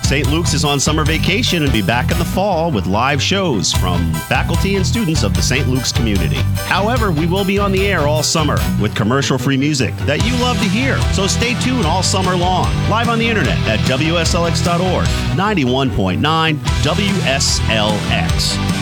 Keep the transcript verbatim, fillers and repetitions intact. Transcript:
Saint Luke's is on summer vacation and be back in the fall with live shows from faculty and students of the Saint Luke's community. However, we will be on the air all summer with commercial-free music that you love to hear. So stay tuned all summer long, live on the internet at W S L X dot org, ninety-one point nine W S L X.